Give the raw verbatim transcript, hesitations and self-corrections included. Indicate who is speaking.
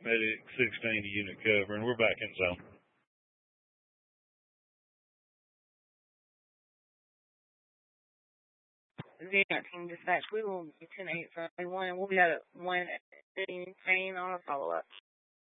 Speaker 1: Medic sixteen to unit cover, and we're back in zone.
Speaker 2: zero nineteen dispatch, we will be ten eight for one, and we'll be at one eighteen on a follow-up.